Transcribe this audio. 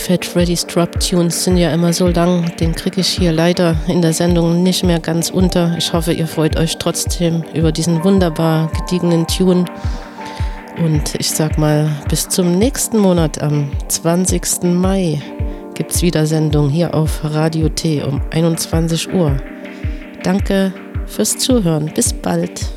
Fat Freddy's Drop Tunes sind ja immer so lang, den kriege ich hier leider in der Sendung nicht mehr ganz unter. Ich hoffe, ihr freut euch trotzdem über diesen wunderbar gediegenen Tune. Und ich sag mal, bis zum nächsten Monat am 20. Mai gibt's wieder Sendung hier auf Radio T um 21 Uhr. Danke fürs Zuhören. Bis bald.